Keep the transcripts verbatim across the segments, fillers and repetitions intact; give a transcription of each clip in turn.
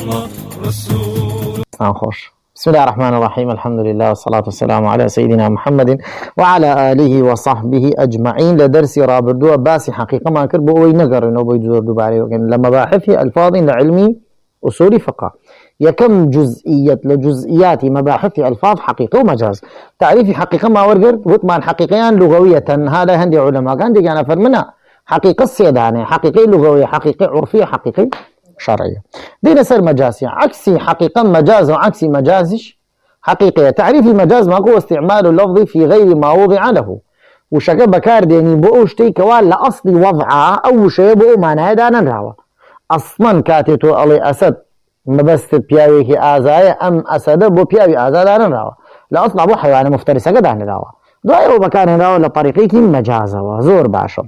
خوش. بسم الله الرحمن الرحيم. الحمد لله والصلاة والسلام على سيدنا محمد وعلى آله وصحبه أجمعين. لدرس رابردو باسي حقيقة ما كربو وينقر إنه بيدور دوباري لما باحثي ألفاظ لعلمي أصولي فقه يكم جزئية لجزئيات مباحث ألفاظ حقيقة ومجاز. تعريف حقيقة ما ورقر وطمان حقيقيا لغوية هذا هندي علماء كان دي أنا فرمنا حقيقة السيدانة حقيقي لغوية حقيقي عرفية حقيقي شرعية. دين سر مجازي عكسي حقيقة مجاز وعكسي مجازش حقيقية. تعريف المجاز ما هو استعمال اللفظ في غير ما وضع له وشكا بكار ديني بؤوشتي كوال لأصل وضعها أو شيء بؤو معناه دانا راوة أصلا كاتتو علي أسد مبست بياويكي آزايا أم أسد بو بياوي آزا دانا راوة لأصل أبو حيوان مفترسة دانا راوة دعيو بكار راوة لطريقيك مجازة وزور باشا.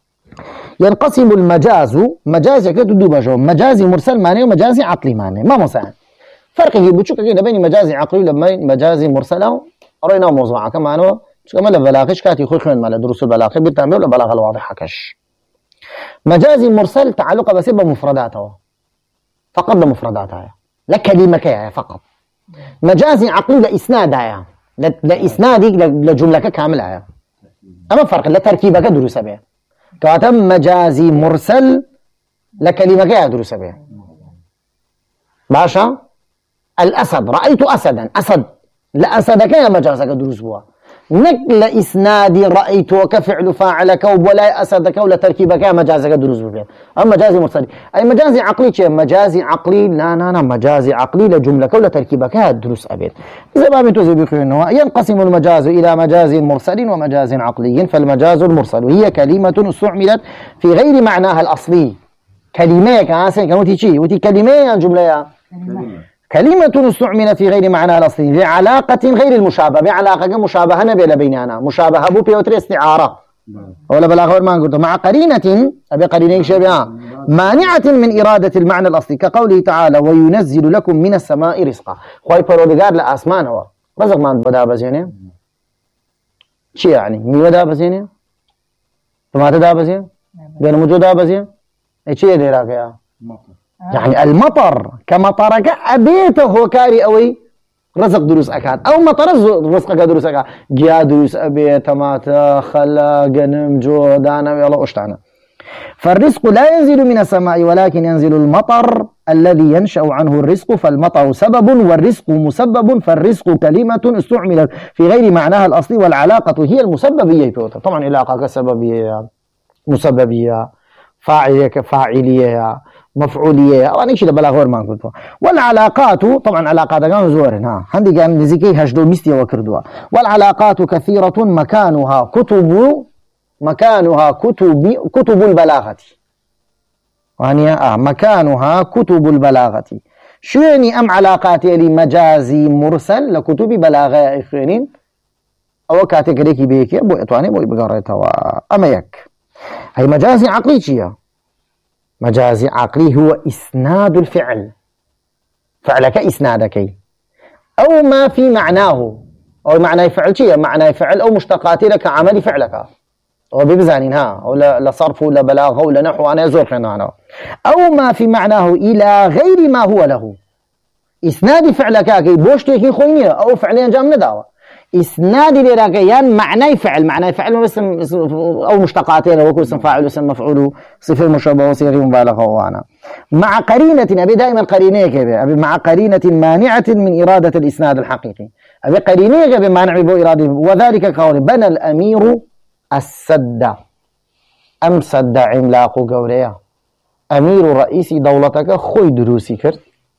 ينقسم المجاز مجاز يكتب بجو مجازي مرسل معناه ومجازي عقلي معناه ما مساعد فرق يجيب بتشوف كده بين مجازي عقلي لما مجازي مرسل قرينا موضوعه كمان هو كما البلاغش كاتي خوش من مال دروس البلاغه بتعمل ولا بلاغه الواضحه كش. مجازي مرسل تعلق بس بمفرداته فقط بمفرداتها لا كلمه كيا فقط. مجازي عقلي لاسنادها لاسنادي لجمله كامله اما فرق لا تركيبه دروس بها كاتم مجازي مرسل لكلمة كيا دروس بها باشا. الأسد رأيت أسدا أسد لأسد كيا مجازك دروس بها نقل إسنادي رأيتك فعل فاعلك ولا أسدك ولا تركيبك مجازك دروس بها. أما مجازي مرسل أي مجازي عقلي شيء مجازي عقلي لا لا لا مجازي عقلي لجملك ولا تركيبك دروس أبيت. إذا ما بنتوزي بخير ينقسم المجاز إلى مجاز مرسل ومجاز عقلي. فالمجاز المرسل هي كلمة استعملت في غير معناها الأصلي. كلمة كاسين كنوتي شيء وتي كلمة جملة كلمة استعملت في غير معناها الأصلي لعلاقة غير المشابهة بعلاقة مشابهة نبي بيننا مشابهة بو بيوتري استعارة ولا بلاغور ما قلت مع قرينة أبي قرينة شبيهة مانعة من إرادة المعنى الأصلي كقوله تعالى وينزل لكم من السماء رزقا. خواهي پرودگار لأسمان هو رزق ما بدا بزينه شي يعني ميوه دا بزينه طماطة دا بزينه بين موجود دا بزينه اي شي دي راكيا يعني المطر كمطرك أبيته كاري أوي رزق دروس أكاد أو مطر رزقك دروس أكاد جيا دروس أبي تماتا خلا جنم جو دانا يلا أشتعنا. فالرزق لا ينزل من السماء ولكن ينزل المطر الذي ينشأ عنه الرزق. فالمطر سبب والرزق مسبب. فالرزق كلمة استعملت في غير معناها الأصلي والعلاقة هي المسببية. طبعا علاقة كسببية مسببية فاعلية كفاعلية مفعولية أو أنا شيء بلاغور ما قلته. والعلاقات طبعا علاقات كانوا زورين ها عندي كان نزيكي هجدو مستي وكردوا. والعلاقات كثيرة مكانها كتب مكانها كتب كتب البلاغة يعني آه مكانها كتب البلاغة. شو يعني أم علاقات اللي مجازي مرسل لكتب بلاغة يا إخوانين أو كاتيجوريكي بيكي بو إطواني بو بقارتها. أما يك هي مجازي عقلي شيء. مجازي عقلي هو إسناد الفعل فعلك إسنادك أو ما في معناه أو معنى فعل شيء معنى فعل أو مشتقات لك عمل فعلك أو ببزانينها أو لصرف ولا بلاغة ولا نحو أنا يزور خنانا أو ما في معناه إلى غير ما هو له. إسناد فعلك كي بوشتك خوينية أو فعليا جام نداوة إسناد لراكيان معنى فعل معنى فعل اسم أو مشتقاتين وكل اسم فاعل واسم مفعول صفة مشابهة وصيغة مبالغة وأنا مع قرينة أبي دائما قرينة كذا أبي مع قرينة مانعة من إرادة الإسناد الحقيقي. أبي قرينة كذا مانع بإرادة وذلك قول بنى الأمير السد أم سد عملاق قوليه أمير رئيس دولتك خوي دروسي كرت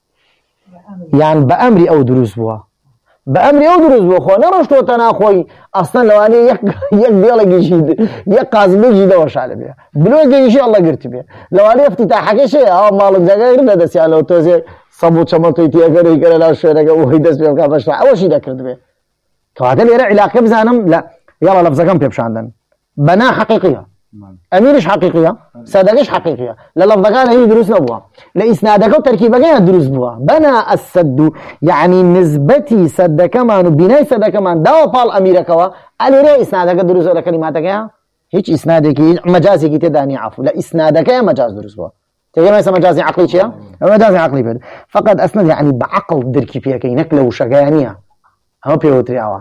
يعني بأمري أو دروس بوا بأمري أو دروس بوا خو نرشتو تناخوي أصلا لو أنا يك يك بيلا جيشيد يك قاسم جيدا وشال بيها بلو جيشي الله قرت بيها لو أنا افتتاحك شيء آه مالك جاكا غير دس يعني لو توزي صبو شمطو يتيا كري كري لا شوية وهي دس بيها كذا شرع أول شيء ذكرت بيها كهذا اللي رأي علاقة بزانم لا يلا لفظة كم بيبشاندن بنا حقيقية أميرش حقيقية صدقش حقيقية للفظة كان هي دروس نبوها لإسنادك وتركيبك هي دروس بوها. بنا السد يعني نسبتي سد كمان وبناء سد كمان دوا بال أميرك وا قال لي إسنادك دروس ولا كلماتك هيك إسنادك مجازي كي تداني عفو لا إسنادك يا مجاز دروس بوها تيجي ما يسمى مجازي عقلي شيء مجازي عقلي بيد فقد أسند يعني بعقل دركي فيها كي نكله وشجانية هم بيوتريعوا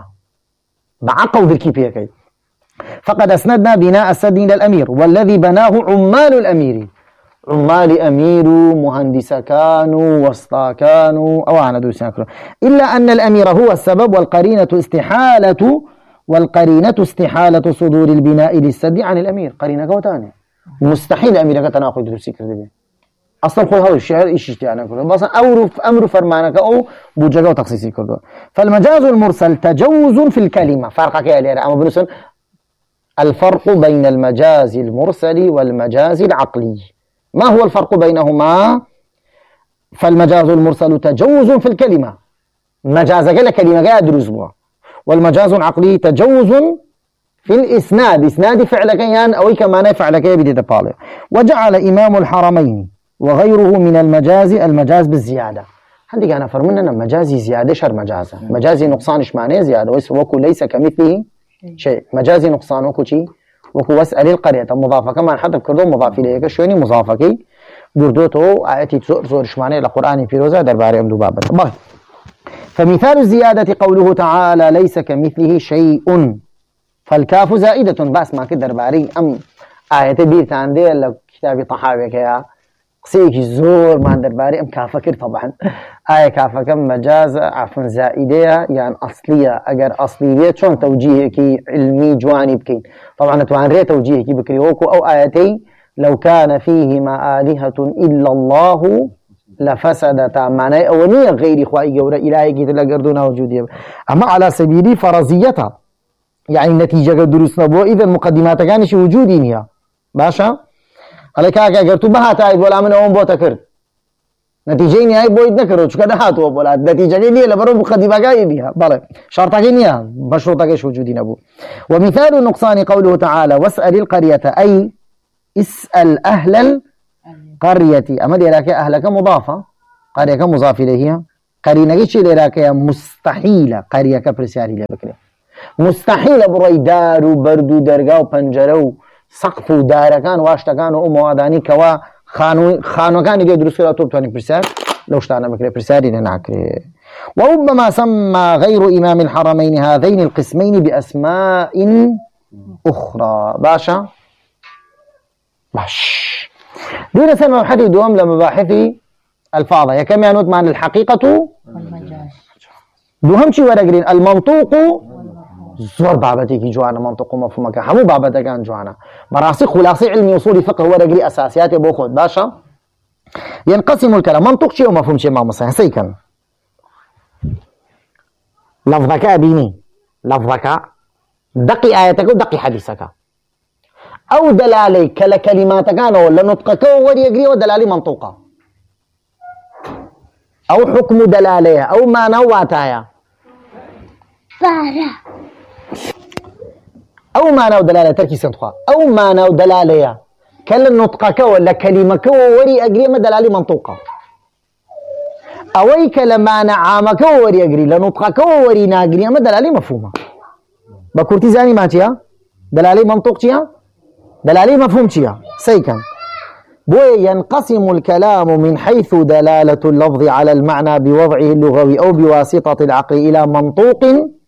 بعقل دركي فيها كي فقد أسندنا بناء السد إلى الأمير والذي بناه عمال الأمير عمال أمير مهندس كانوا وسطا كانوا أو أنا دوسنا إلا أن الأمير هو السبب والقرينة استحالة والقرينة استحالة صدور البناء للسد عن الأمير قرينة قوتاني مستحيل أمير كتناقض درسي كذبين أصلا قول هذا الشعر إيش يعني كله بس أمر أمر فرمانك أو بوجهه وتخصيصي كله فالمجاز المرسل تجوز في الكلمة فرقك يا ليرة أما بنسون الفرق بين المجاز المرسل والمجاز العقلي ما هو الفرق بينهما؟ فالمجاز المرسل تجوز في الكلمة مجاز قال كلمة قاعد رزبها والمجاز العقلي تجوز في الإسناد إسناد فعلك يعني أو كما فعلك بدي تبالي وجعل إمام الحرمين وغيره من المجاز المجاز بالزيادة عندي أنا فرمنا مجازي زيادة شر مجازة مجازي نقصان إيش معناه زيادة وكو ليس كمثله شيء مجازي نقصان وكو شيء وكو واسأل القرية مضافة كمان حتى بكردو مضاف إليه شويني مضافة قردوتو آياتي زور زور شمانه لقرآن في روزة درباري أمدو بابا فمثال الزيادة قوله تعالى ليس كمثله شيء فالكاف زائدة بس ما كدر باري أم آياتي بيرت عندي لو كتابي طحاوي كيا قصيك زور ما درباري أم كافكر طبعا آية كافكم مجاز عفوا زائدة يعني أصلية أجر أصلية شون توجيهك علمي جواني بكين طبعا توان ري توجيهك بكريوكو أو آياتي لو كان فيهما آلهة إلا الله لفسدتا معناه أولية غير إخوائي جورا إلهي كي تلقردونا وجودية أما على سبيل فرضيتها يعني نتيجة دروس نبوة إذا المقدمات كانش وجودي نيا باشا عليك أجر تو بها تايد ولا من أم بوتا كرد نتيجة نهاية بويد نكرد شو كده هاتوا ولا نتيجة نية لبرو مقدمة جاي بيها بله شرطة نية بشرطة كيش وجودي نبوة ومثال النقصان قوله تعالى واسأل القرية أي اسأل أهل القرية أما لراك أهلك مضافة قرية مضاف إليها قرينة كيش لراك مستحيلة قرية كبرسياري لبكري مستحيل بروي دار بردو درجة وبنجرة سقف ودار كان واشتا كان ومواداني كوا خانو خانو كان يجي يدرس فيها توب تواني برسال لو اشتانا بكري برسالي لنعكري وربما سمى غير إمام الحرمين هذين القسمين بأسماء أخرى باشا باش دون سنة مبحثي دوام لمباحثي الفاظة يا كم ينوت معنى الحقيقة والمجاز دوهم شي ورقرين المنطوق زور بابتي كي جوانا منطق ومفهومك حمو بابتك كان جوانا براسي خلاصي علمي وصولي فقه ورقري أساسيات يبو خود باشا ينقسم الكلام منطق شيء ومفهوم شيء ما مصيح سيكن لفظك أبيني لفظك دقي آياتك ودقي حديثك أو دلالي كلا كلماتك أنا ولا نطقك وري يجري ودلالي منطوقة أو حكم دلالية أو ما نواتايا أو ما نو دلالة تركي سنتخوا أو ما نو دلالية كلا نطقك ولا كلمك وري يجري ما دلالي منطوقة أو كلمة نعامك وري يجري لنطقك وري ناجري ما دلالي مفهومة بكورتي زاني ما تيا دلالي منطوق تيا دلالي مفهوم تيا سيكن بوي ينقسم الكلام من حيث دلالة اللفظ على المعنى بوضعه اللغوي أو بواسطة العقل إلى منطوق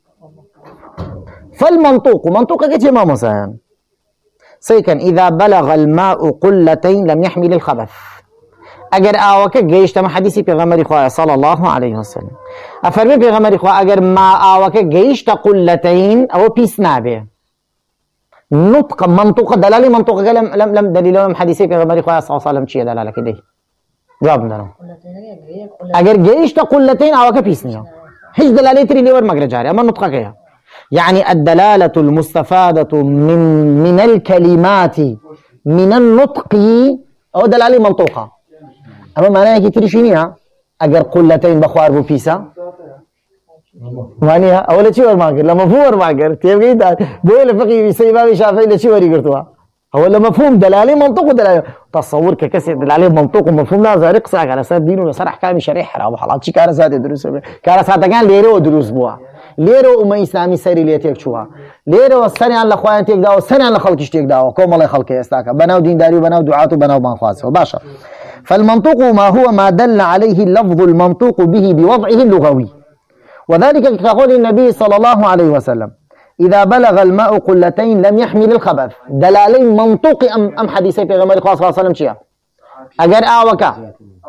فالمنطوق منطوق كتير ما مساهم سيكن إذا بلغ الماء قلتين لم يحمل الخبث أجر آوك جيش تم حديثي بغمر إخوة صلى الله عليه وسلم أفرمي بغمر إخوة أجر ما آوك جيش تقلتين أو بيسنابه نطق منطوق دلالي منطوق لم لم لم دليلهم حديثي في غمر إخوة صلى الله عليه وسلم شيء دلالة كده جواب منه أجر جيش تقلتين أو كبيسنيا هيش دلالة تري ليور مقر جاري أما نطق كيا يعني الدلالة المستفادة من من الكلمات من النطق أو دلالة منطوقة أما معناها كي تري شنيها أجر قلتين بخوار بوبيسا مانيها أولا شيء ورماكر لما مفهوم ورماكر تيم كيدا بويل فقيه سيبا بشافعي لشيء وري قرتوا أولا مفهوم دلالي منطق ودلالي تصور ككسر دلالي منطق ومفهوم لا زارق ساق على ساد دين وصار أحكام شريحة أو حالات شيء كارا ساد دروس كارا ساد كان ليرو دروس بوا ليرو وما إسلامي سري ليتيك شوها ليرو السنة على الأخوان تيك داو السنة على خلق تيك داو كم الله خلق يستاك بناو دين داري وبناو دعاة وبناو بانخواس وباشا فالمنطوق ما هو ما دل عليه اللفظ المنطوق به بوضعه اللغوي، وذلك كقول النبي صلى الله عليه وسلم إذا بلغ الماء قلتين لم يحمل الخبث. دلالي منطوق أم أم حديثي في غمار صلى الله عليه وسلم شيئا أجر أعوكا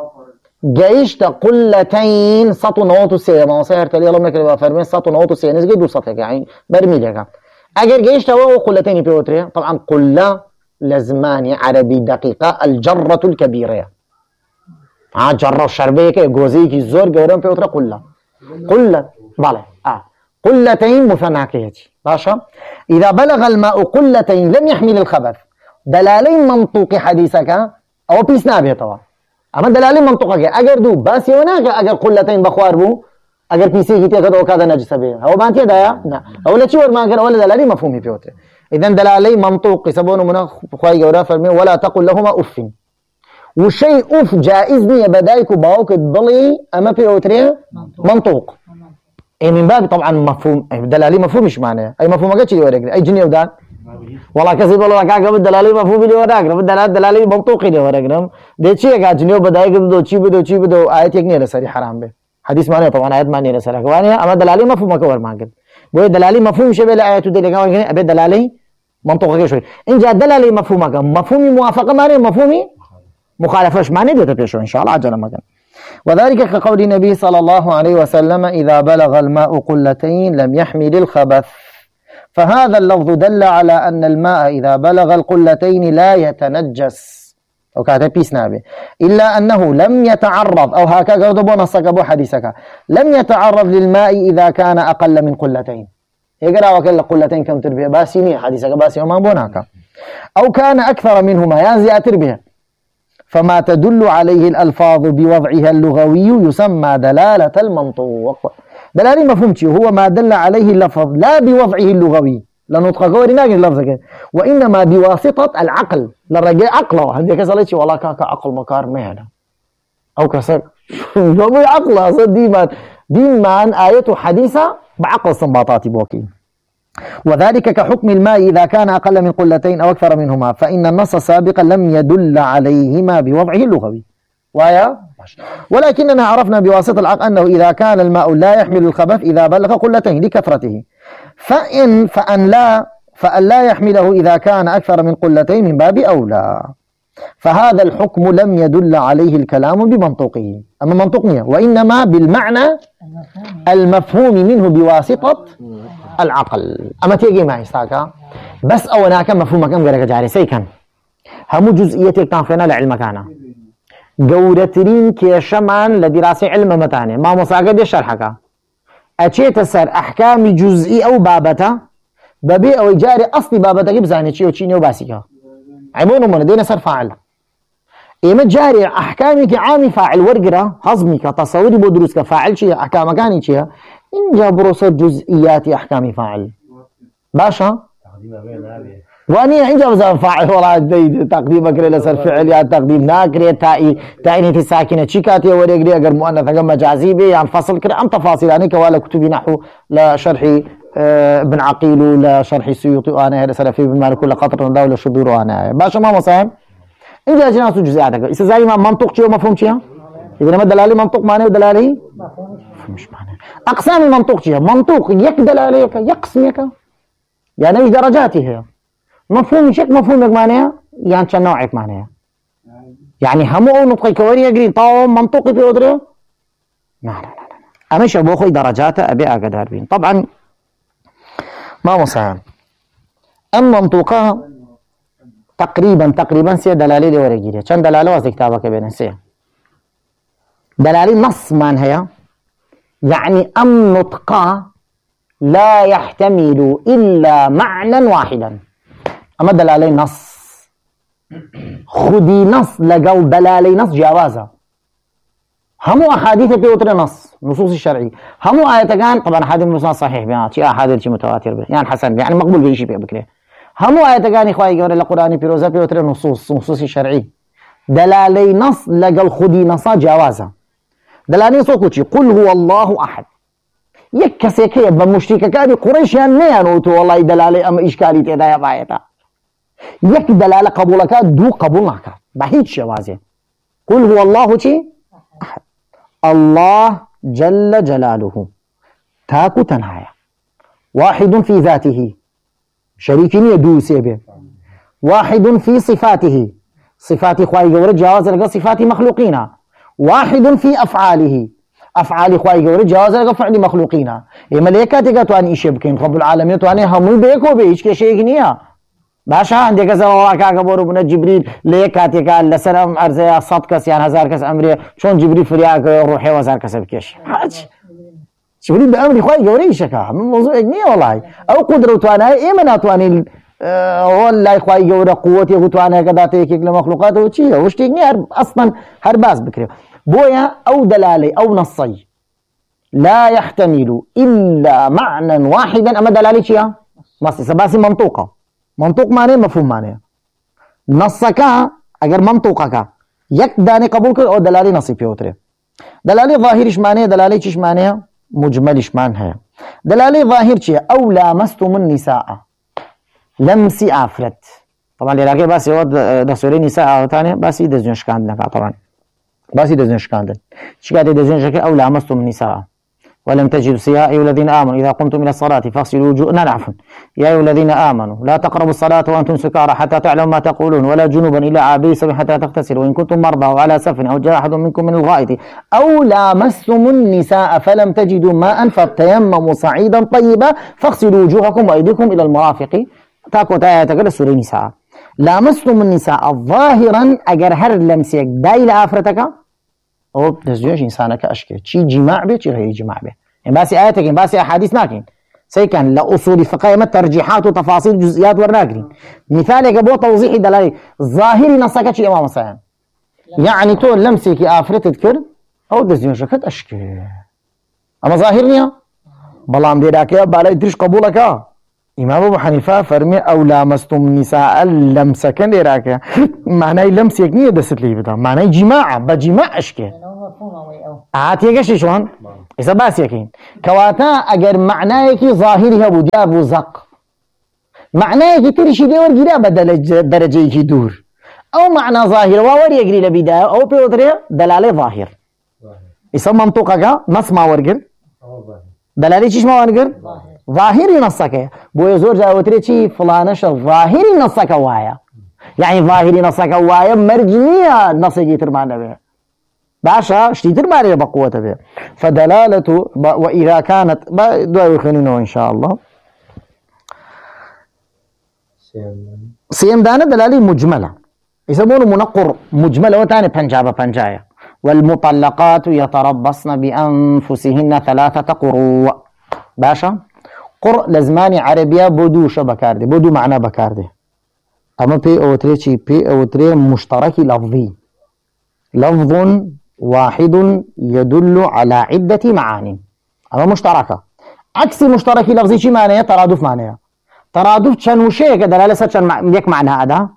جيشت قلتين سطو نوتو سي ما صير تلي الله منك فرمين سطو نوتو سي نزجي دو سطك يعني برمي لك أجر جيشت وهو قلتين بيوتري. طبعا قلة لزماني عربي دقيقة الجرة الكبيرة ها جرة الشربية كي جوزي كي زور جورم بيوتري قلة قلة بالله آه قلتين مثنى كيتي باشا. إذا بلغ الماء قلتين لم يحمل الخبث. دلالين منطوق حديثك أو بيسنا به طبعا أما دلالين منطوقك أجر دو بس هناك أجر قلتين بخوار بو أجر بيسي كي تأخذ وكذا نجس به هو بانتي دايا لا أولا شيء ورما أجر أولا دلالي مفهومي بيوته. إذن دلالي منطوق يسبون من خواي جورا فرمي ولا تقل لهما أف والشيء أف جائز نية بدايك باوك تضلي أما بيوتري منطوق إيه من باب طبعا مفهوم دلالي مفهوم مش معناه أي مفهوم ما قتش يوريك أي جنيه ودان والله كذب والله كاك قبل دلالي مفهوم اللي وراك رب دلالي دلالي منطوقي اللي وراك نم ده شيء كاج جنيه بدايك بدو شيء بدو شيء بدو آيات يكني رسالي حرام به حديث معناه طبعا آيات معناه رسالة كوانية أما دلالي مفهوم ما كور ماكل بوي دلالي مفهوم شبه الآيات ودي لقاون كني أبي دلالي منطوقي شوي إن جاء دلالي مفهومك مفهومي موافقة معناه مفهومي مخالفة معناه ده تبيشوا إن شاء الله عجل مكان. وذلك كقول النبي صلى الله عليه وسلم إذا بلغ الماء قلتين لم يحمل الخبث. فهذا اللفظ دل على أن الماء إذا بلغ القلتين لا يتنجس أو كاتب بيسنابه إلا أنه لم يتعرض أو هكذا قردبو نصك أبو حديثك لم يتعرض للماء إذا كان أقل من قلتين. يقرأ وكل قلتين كم تربيه باسيني حديثك باسي وما بوناك أو كان أكثر منهما ينزي تربيه. فما تدل عليه الألفاظ بوضعها اللغوي يسمى دلالة المنطوق. دلالة مفهومتي هو ما دل عليه اللفظ لا بوضعه اللغوي لنطق قوري ناقل اللفظ وإنما بواسطة العقل للرجاء عقله هذه كسلتش والله كاك عقل مكار مهنا أو كسر جابوا عقله أصلا ديما ديما آية حديثة بعقل استنباطاتي بوكي. وذلك كحكم الماء إذا كان أقل من قلتين أو أكثر منهما فإن النص السابق لم يدل عليهما بوضعه اللغوي ويا ولكننا عرفنا بواسطة العقل أنه إذا كان الماء لا يحمل الخبث إذا بلغ قلتين لكثرته فإن فأن لا فأن لا يحمله إذا كان أكثر من قلتين من باب أولى. فهذا الحكم لم يدل عليه الكلام بمنطوقه أما منطقنيه وإنما بالمعنى المفهوم منه بواسطة العقل. أما تيجي معي ساكا بس أو هناك مفهوم كم غير جاري سيكن هم جزئية كافينا لعلم كانا جورترين كيشمان لدراسة علم متانة ما مصاقب يشرحك أشيت سر أحكام جزئي أو بابتا ببي أو جاري أصلي بابتا يبزاني شيء وشيني وباسيكا عمونه من دينا سر فاعل إيما جاري أحكامي كعامي فاعل ورقرة هضمي كتصوري بدروس كفاعل شيء أحكام كاني شيء إن جاب رصد جزئيات أحكام فاعل باشا واني عندي وزن فاعل ولا تقديمك لسر فعل يا تقديم ناكري تاء تاء ساكنه شيكاتي وريغري اگر مؤنث اگر مجازي به يعني فصل كده ام تفاصيل يعني كوالا كتب نحو لشرح ابن عقيل لشرح السيوطي وانا هذا سلفي بن مالك كل قطر دوله شذور وانا باشا ما مصايب ان جاء جناس جزئيات اذا زي ما منطق شيء ومفهوم شيء اذا ما دلالي منطق معناه ودلالي مش معناه اقسام المنطق شيء منطق يك دلاليك يقسم يك يعني ايش درجاته مفهوم شك مفهومك معناها يعني شنو نوعك معناها يعني همو نطقي كوري يقري طاو منطقي في أدري لا لا لا لا أمشي أبوخي درجاته أبي أقدر بين طبعا ما مساهم المنطوقة تقريبا تقريبا سي دلالي لي ورقيري كان دلالة وزي كتابك بين سي دلالي نص من هي يعني أم نطقة لا يحتمل إلا معنى واحدا أما دلالي نص خدي نص لقل دلالي نص جوازة همو أحاديث بيوتر نص نصوص الشرعي همو آية كان طبعا أحاديث المسند صحيح بها شيء أحاديث شيء متواتر به يعني حسن يعني مقبول بيجي بيه بكره همو آية كان إخوائي قول القرآن بيروزا بيوتر نصوص نصوص الشرعي دلالي نص لقل خدي نص جوازة دلالي نص كوتشي قل هو الله أحد يكسي كي بمشتكى كان قريش يعني والله دلالي أم إشكالي تدا بايتا يك دلالة قبولك دو قبولك بهيج شوازه قل هو الله شي أحد الله جل جلاله تاكو تنهايا واحد في ذاته شريكين يدو سيبه واحد في صفاته صفات خواهي قورة جواز لقى صفات مخلوقين واحد في أفعاله أفعال خواهي قورة جواز لقى فعل مخلوقين إيه ملائكة تواني إشي بكين رب العالمين تواني همو بيكو بيش كشيك نيا باشا عندك زوا كاكا بورو بنا جبريل ليكاتي قال لسلام أرزي صد كس يعني هزار كس أمري شون جبريل فرياك روحي وزار كس بكيش حاج جبريل بأمري خواهي قورة إيشكا من موضوع نيا والله أو قدرة تواني إيه منا تواني والله خواهي قورة قوتي وتواني كدا تيكيك لمخلوقاته وشيه وشتيك نيا أصلا هرباس بكري بويا أو دلالي أو نصي لا يحتمل إلا معنى واحدا أما دلالي شيئا نصي سباسي منطوقة منطوق معنى مفهوم معنى نصك اگر منطوقك یک دانه قبول کر او دلالی نصی پیوتره دلالی ظاهرش معنی دلالی چیش معنی مجملش معنی دلالی ظاهر چیه او لامستم النساء لمسی آفرت طبعا لراقي بس يود دسوري نساء ثانيه بس يدزنش كاندنا طبعا بس يدزنش كاندن شكاده دزنش او لامستم النساء ولم تجدوا يا أيها الذين آمنوا إذا قمتم إلى الصلاة فاغسلوا وجوهكم عفوا يا أيها الذين آمنوا لا تقربوا الصلاة وأنتم سكارى حتى تعلموا ما تقولون ولا جنوبا إلا عابري سبيل حتى تغتسلوا وإن كنتم مرضى وعلى سفر أو جاء أحد منكم من الغائط أو لامستم النساء فلم تجدوا ماء فتيمموا صعيدا طيبا فاغسلوا وجوهكم وأيديكم إلى المرافق تاكو تايا تقول سورة النساء لامستم النساء ظاهرا أجر هر لمسيك دايل آفرتك او دزویش انسانك اشكي شي جماع به شي غير جماع به يعني بس آياتك بس أحاديث ناكين سيكن لأصول فقه ترجيحات وتفاصيل جزئيات ورناكين مثالك بو توضيح دلالي ظاهري نصك شي امام صيام يعني تو لمسك آفرت تذكر او دزویش شكت اشكي اما ظاهرنيا بلام دي داكيا بالا تريش قبولك امام ابو حنيفه فرمي او لامستم النساء لمسكن دراكيا معناه لمسك نيه دست لي بدا معناه جماع بجماع اشكي عاتيه قشي شلون اذا باس يكين كواتا اگر معناه كي ظاهرها بودياب وزق معناه كي ترشي دي ورغيدا بدل درجه كي دور او معنى ظاهر وور يجري لبدايه او بيودري دلاله ظاهر اذا منطقك نص ما ورغل دلاله چيش ما ورغل ظاهري نصك بو يزور جاوتري شي فلانش ظاهري نصك وايا يعني ظاهري نصك وايا مرجئيه نصي ترمانه به باشا شتيتر ماري بقوته به فدلالته واذا كانت دعوا خلينا ان شاء الله سيم دانه دلالي مجمله يسمونه منقر مجمله وثاني بنجابه بنجايه والمطلقات يتربصن بانفسهن ثلاثه قروء باشا قر لزماني عربيه بودو شو بكارده بودو معنى بكارده اما بي او تري شي بي او تري مشترك لفظي لفظ واحد يدل على عدة معاني اما مشتركة عكس مشترك لفظي شي معناه ترادف معناه ترادف شنوشيك دلالة شن يك معنى هذا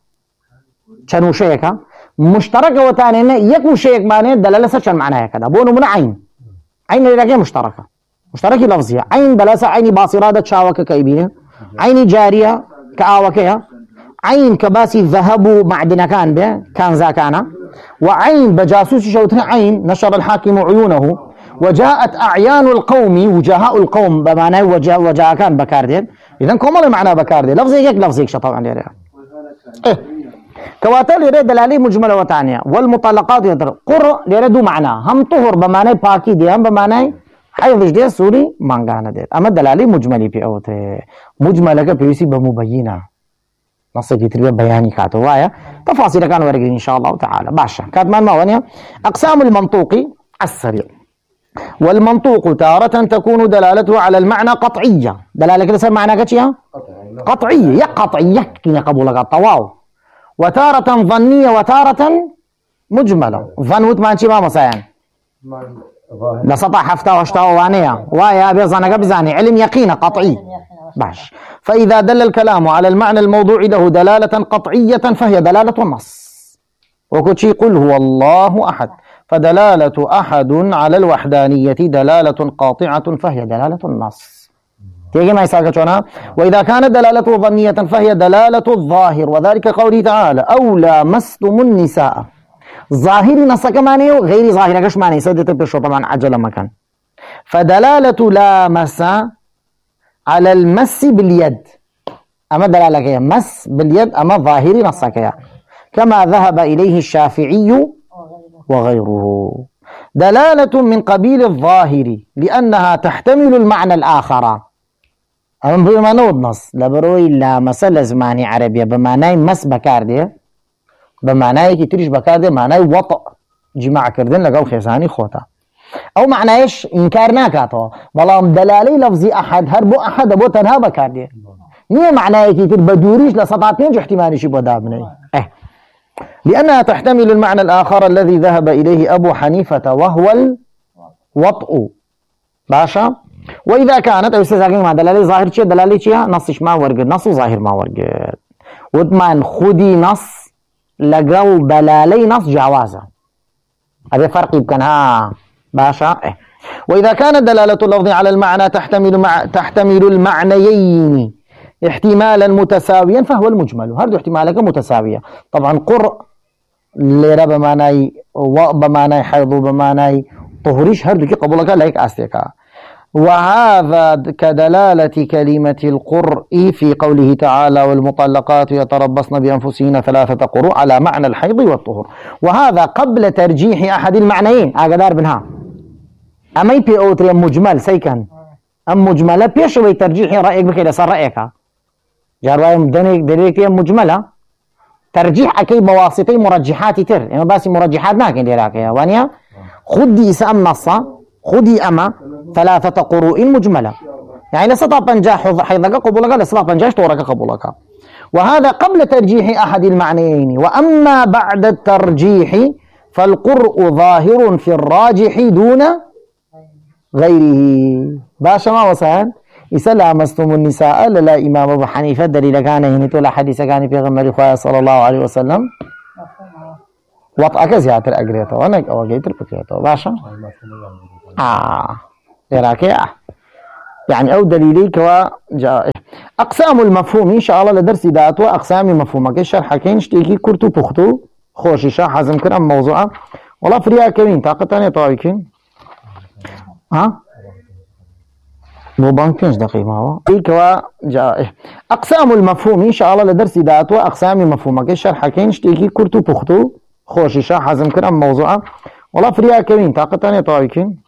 شنوشيك مشتركة وثاني يك وشيك معناه دلالة شن معناها كذا بونو من عين عين اللي مشتركة مشترك لفظية عين بلاسة عين باصرادة شاوكة كايبينة عين جارية كآوكيها عين كباسي ذهب معدن كان به كان ذا كان وعين بجاسوس شوتها عين نشر الحاكم عيونه وجاءت أعيان القوم وجهاء القوم بمعنى وجاء, وجاء كان بكاردين إذن كمال معنى بكاردين لفظي هيك لفظي هيك طبعا ليه إيه كواتل يريد دلالي مجملة وثانية والمطلقات يدر قر يريد معنى هم طهر بمعنى باكي دي هم بمعنى حيث دي سوري مانغانا دي اما دلالي مجملي في اوته مجملة كبيسي بمبينة نص كتير بياني كاتو وايا تفاصيل كان ورقين ان شاء الله تعالى باشا كاتمان ما ونيا اقسام المنطوق السريع والمنطوق تارة تكون دلالته على المعنى قطعية دلالة كده سمع معنى كتشيها قطعية يا قطعية كنا قبولك الطواو وتارة ظنية وتارة مجملة ظنوت ما انشي ما مسايان لسطع حفتا واشتا وانيا وايا بيظنك بزاني علم يقين قطعي باش فإذا دل الكلام على المعنى الموضوع له دلالة قطعية فهي دلالة النص وكتشي قل هو الله أحد فدلالة أحد على الوحدانية دلالة قاطعة فهي دلالة النص تيجي ما يساكتشونها وإذا كانت دلالته ظنية فهي دلالة الظاهر وذلك قوله تعالى أو لامستم النساء ظاهري نصك ماني وغير ظاهر قش ماني سدت بشو طبعا عجل مكان. فدلالة لامس على المس باليد، أما دلالة كيا مس باليد أما ظاهري نصك كيا، كما ذهب إليه الشافعي وغيره. دلالة من قبيل الظاهر لأنها تحتمل المعنى الآخر. أما بمعنى النص لبروي لامس لزماني عربية بمعنى مس بكاردي، بمعنى كي تريش بكاردي معنى وطأ جماع كردن لقال خيساني خوتا، أو معنى إيش إنكار ناكاتو بلام دلالي لفظي أحد هربو أحد أبو تنها بكاردي نية معنى كي تر بدوريش لسطاتين احتمالي شي بدابني إيه. لأنها تحتمل المعنى الآخر الذي ذهب إليه أبو حنيفة وهو الوطء. باشا وإذا كانت أو استاذ مع دلالي ظاهر شيء دلالي شيء نصش ما ورقد نص ظاهر ما ورقد وثمان خدي نص لقل دلالي نص جوازا، هذا فرق يمكن ها باشا إيه. وإذا كانت دلالة اللفظ على المعنى تحتمل مع تحتمل المعنيين احتمالا متساويا فهو المجمل، هردو احتمالك متساوية. طبعا قرء ليرى بمعنى و بمعنى حيض بمعنى طهريش هردو كي قبولك لايك أستيكا. وهذا كدلالة كلمة القرء في قوله تعالى والمطلقات يتربصن بأنفسهن ثلاثة قروء على معنى الحيض والطهر، وهذا قبل ترجيح أحد المعنيين أقدار بنها أما يبي أوتري مجمل سيكن أم مجملة بيشوي ترجيح رأيك بكذا صار رأيك جارواي مدنيك دليلك مجملة ترجيح أكيد بواسطة مرجحات تر يعني بس مرجحات ناكن ديراك يا وانيا خدي سأم نصا خدي أما ثلاثة قروء مجملة يعني لسطا بنجاح حيضك قبولك لسطا بنجاح طورك قبولك، وهذا قبل ترجيح أحد المعنيين. وأما بعد الترجيح فالقرء ظاهر في الراجح دون غيره. باشا ما وصان إذا لامستم النساء للا إمام أبو حنيفة دليل كان هنا ولا حديث كان في غمر إخوة صلى الله عليه وسلم وطأك زيادة الأجريته وأنا أوجيت البكيته باشا آه يراكي آه يعني أو دليلي كوا جاء. أقسام المفهوم إن شاء الله لدرس ذات وأقسام المفهوم كي شرح كين شتيكي كرتو بختو خوشيشا حزم كرم موضوعه والله فريا كمين طاقتاني طايكين ها مو بانكنش دقيقة هو كوا جاء. أقسام المفهوم إن شاء الله لدرس ذات وأقسام المفهوم كي شرح كين شتيكي كرتو بختو خوشيشا حزم كرم موضوعه والله فريا كمين طاقتاني طايكين